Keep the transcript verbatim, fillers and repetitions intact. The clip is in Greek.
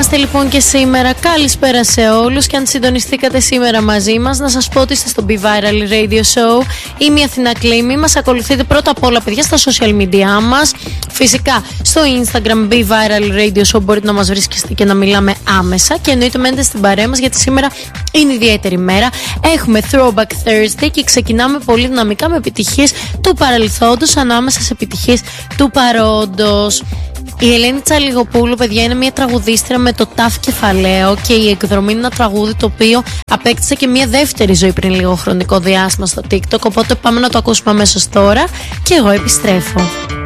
είμαστε λοιπόν και σήμερα. Καλησπέρα σε όλους. Και αν συντονιστήκατε σήμερα μαζί μας, να σας πω ότι είστε στο Be Viral Radio Show. Είμαι η Αθηνά Κλήμη. Μας ακολουθείτε πρώτα απ' όλα, παιδιά, στα social media μας. Φυσικά στο Instagram Be Viral Radio Show μπορείτε να μας βρίσκεστε και να μιλάμε άμεσα. Και εννοείται μένετε στην παρέα μας, γιατί σήμερα είναι ιδιαίτερη μέρα. Έχουμε Throwback Thursday και ξεκινάμε πολύ δυναμικά με επιτυχίες του παρελθόντος ανάμεσα σε επιτυχίες του παρόντος. Η Ελένη Τσαλιγοπούλου, παιδιά, είναι μια τραγουδίστρια με το ταφ κεφαλαίο και η εκδρομή είναι ένα τραγούδι το οποίο απέκτησε και μια δεύτερη ζωή πριν λίγο χρονικό διάστημα στο TikTok. Οπότε πάμε να το ακούσουμε αμέσως τώρα και εγώ επιστρέφω.